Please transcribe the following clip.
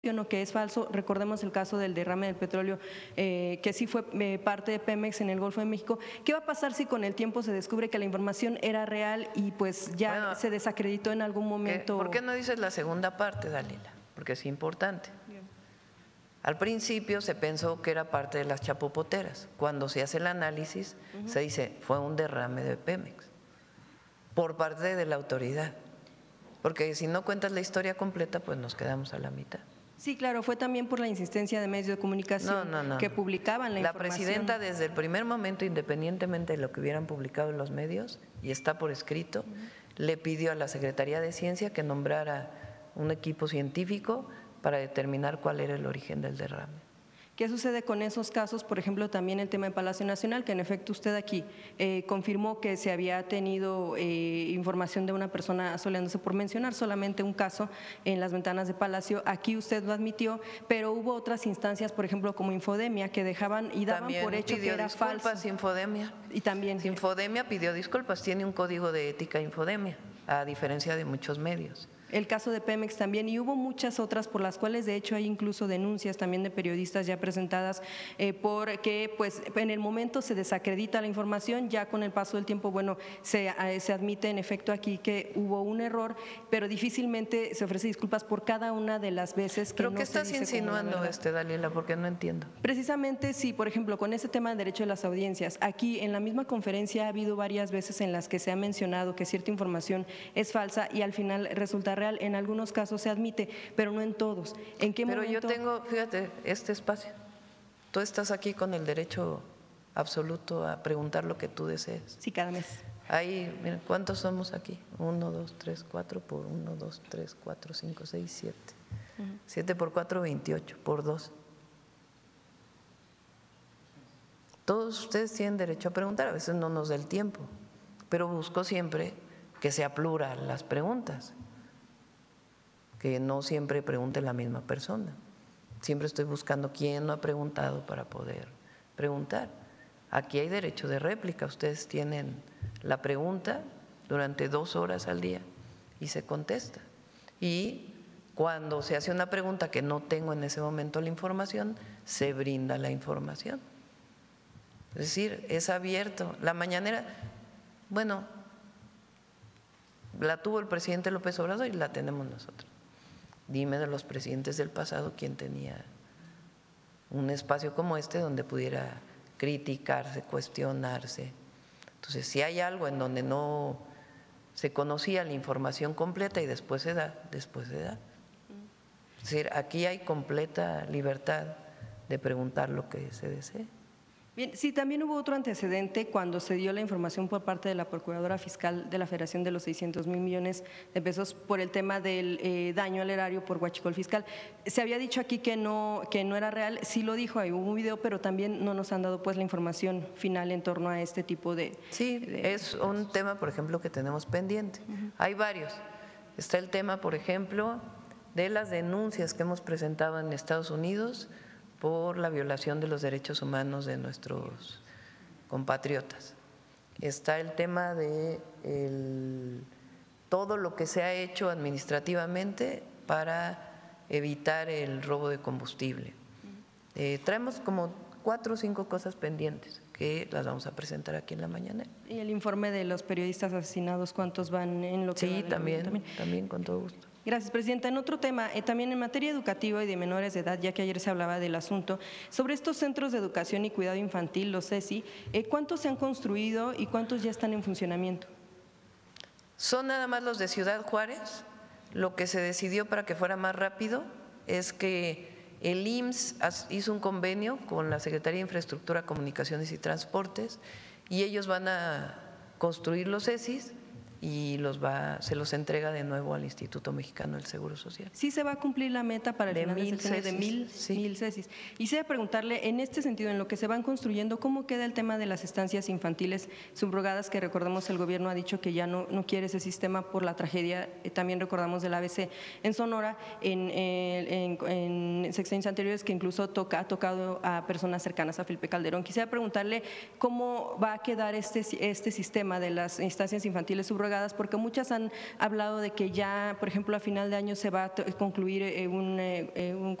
o que es falso. Recordemos el caso del derrame del petróleo, que sí fue parte de Pemex en el Golfo de México. ¿Qué va a pasar si con el tiempo se descubre que la información era real y pues ya se desacreditó en algún momento? ¿Por qué no dices la segunda parte, Dalila? Porque es importante. Bien. Al principio se pensó que era parte de las chapopoteras. Cuando se hace el análisis, se dice fue un derrame de Pemex por parte de la autoridad. Porque si no cuentas la historia completa, pues nos quedamos a la mitad. Sí, claro, fue también por la insistencia de medios de comunicación que publicaban la información. La presidenta desde el primer momento, independientemente de lo que hubieran publicado en los medios, y está por escrito, le pidió a la Secretaría de Ciencia que nombrara un equipo científico para determinar cuál era el origen del derrame. ¿Qué sucede con esos casos? Por ejemplo, también el tema de Palacio Nacional, que en efecto usted aquí confirmó que se había tenido información de una persona asoleándose, por mencionar solamente un caso en las ventanas de Palacio. Aquí usted lo admitió, pero hubo otras instancias, por ejemplo, como Infodemia, que dejaban y daban también por hecho que era falso. Infodemia. Y también Infodemia pidió disculpas, tiene un código de ética Infodemia, a diferencia de muchos medios. El caso de Pemex también, y hubo muchas otras por las cuales de hecho hay incluso denuncias también de periodistas ya presentadas porque pues en el momento se desacredita la información, ya con el paso del tiempo, bueno, se admite en efecto aquí que hubo un error, pero difícilmente se ofrece disculpas por cada una de las veces que ¿Pero no qué se estás dice insinuando, Dalila? Porque no entiendo. Precisamente sí, por ejemplo, con ese tema del derecho de las audiencias, aquí en la misma conferencia ha habido varias veces en las que se ha mencionado que cierta información es falsa y al final resulta real. En algunos casos se admite, pero no en todos. ¿En qué momento? Pero yo tengo, fíjate, este espacio. Tú estás aquí con el derecho absoluto a preguntar lo que tú desees. Sí, cada mes. Ahí, miren, ¿cuántos somos aquí? 1, 2, 3, 4 por 1, 2, 3, 4, 5, 6, 7. 7 por 4, 28, por 2. Todos ustedes tienen derecho a preguntar, a veces no nos da el tiempo, pero busco siempre que sea plural las preguntas, que no siempre pregunte la misma persona. Siempre estoy buscando quién no ha preguntado para poder preguntar. Aquí hay derecho de réplica, ustedes tienen la pregunta durante 2 horas al día y se contesta. Y cuando se hace una pregunta que no tengo en ese momento la información, se brinda la información. Es decir, es abierto. La mañanera, bueno, la tuvo el presidente López Obrador y la tenemos nosotros. Dime de los presidentes del pasado quién tenía un espacio como este donde pudiera criticarse, cuestionarse. Entonces, si hay algo en donde no se conocía la información completa y después se da, después se da. Es decir, aquí hay completa libertad de preguntar lo que se desee. Bien, sí, también hubo otro antecedente cuando se dio la información por parte de la Procuradora Fiscal de la Federación de los 600,000 millones de pesos por el tema del daño al erario por huachicol fiscal. Se había dicho aquí que no era real, sí lo dijo, ahí hubo un video, pero también no nos han dado pues la información final en torno a este tipo de… Sí, es un tema, por ejemplo, que tenemos pendiente. Hay varios. Está el tema, por ejemplo, de las denuncias que hemos presentado en Estados Unidos por la violación de los derechos humanos de nuestros compatriotas. Está el tema de todo lo que se ha hecho administrativamente para evitar el robo de combustible. Traemos como 4 o 5 cosas pendientes que las vamos a presentar aquí en la mañana. ¿Y el informe de los periodistas asesinados, cuántos van en lo que sí, también, con todo gusto. Gracias, Presidenta. En otro tema, también en materia educativa y de menores de edad, ya que ayer se hablaba del asunto, sobre estos centros de educación y cuidado infantil, los CESI, ¿cuántos se han construido y cuántos ya están en funcionamiento? Son nada más los de Ciudad Juárez. Lo que se decidió para que fuera más rápido es que el IMSS hizo un convenio con la Secretaría de Infraestructura, Comunicaciones y Transportes y ellos van a construir los CESIs y se los entrega de nuevo al Instituto Mexicano del Seguro Social. Sí se va a cumplir la meta para el final del sexenio de 1,000 CESIs. Y se va a preguntarle, en este sentido, en lo que se van construyendo, ¿cómo queda el tema de las estancias infantiles subrogadas? Que recordemos el gobierno ha dicho que ya no quiere ese sistema por la tragedia, también recordamos del ABC en Sonora, en sexenios anteriores, que incluso ha tocado a personas cercanas a Felipe Calderón. Quisiera preguntarle cómo va a quedar este sistema de las instancias infantiles subrogadas, porque muchas han hablado de que ya, por ejemplo, a final de año se va a concluir un